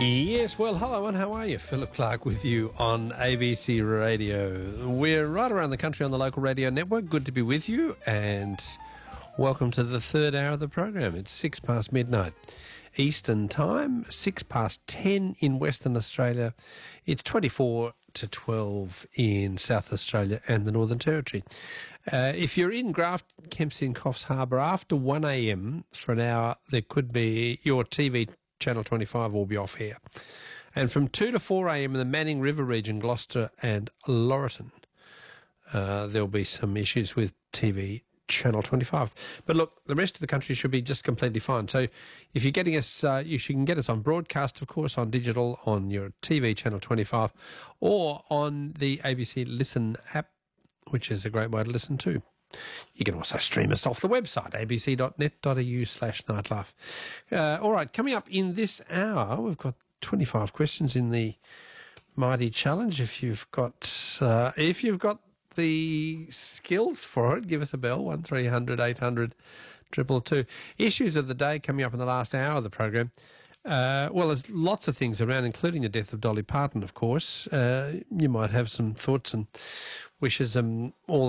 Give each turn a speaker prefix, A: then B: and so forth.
A: Yes, well, hello and how are you? Philip Clark with you on ABC Radio. We're right around the country on the local radio network. Good to be with you and welcome to the third hour of the program. It's 6 past midnight Eastern Time, 6 past 10 in Western Australia. It's 24 to 12 in South Australia and the Northern Territory. If you're in Grafton, Kempsey, Coffs Harbour, after 1 a.m. for an hour, there could be your TV Channel 25 will be off here. And from 2 to 4 a.m. in the Manning River region, Gloucester and Laurelton, there'll be some issues with TV Channel 25. But look, the rest of the country should be just completely fine. So if you're getting us, you can get us on broadcast, of course, on digital, on your TV Channel 25, or on the ABC Listen app, which is a great way to listen to. You can also stream us off the website, abc.net.au/nightlife. All right, coming up in this hour, we've got 25 questions in the Mighty Challenge. If you've got the skills for it, give us a bell, 1300 800 222. Issues of the day coming up in the last hour of the program. Well, there's lots of things around, including the death of Dolly Parton, of course. You might have some thoughts and wishes and all